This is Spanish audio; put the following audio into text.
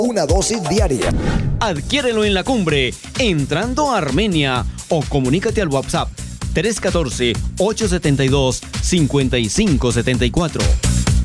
una dosis diaria. Adquiérelo en La Cumbre, entrando a Armenia, o comunícate al WhatsApp 314-872-5574.